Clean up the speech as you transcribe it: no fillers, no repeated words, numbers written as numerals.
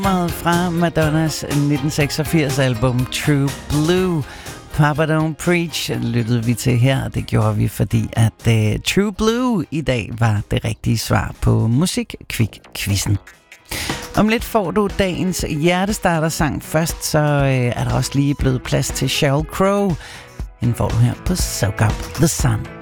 Fra Madonnas 1986 album True Blue. Papa Don't Preach lyttede vi til her. Det gjorde vi, fordi at True Blue i dag var det rigtige svar på Musikquiz-quizzen. Om lidt får du dagens hjertestarter-sang først, så er der også lige blevet plads til Sheryl Crow. Den får du her på Soak Up The Sun.